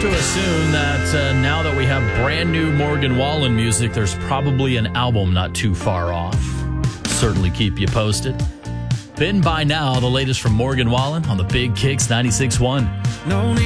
to assume that now that we have brand new Morgan Wallen music, there's probably an album not too far off. Certainly keep you posted. Been by now, the latest from Morgan Wallen on the Big Kicks 96.1.